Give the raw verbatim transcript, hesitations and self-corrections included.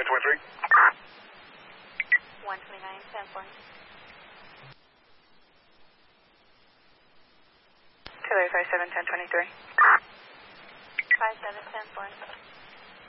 ten twenty-three. one twenty-nine, ten four. Taylor five seven ten twenty-three. five seven, ten four.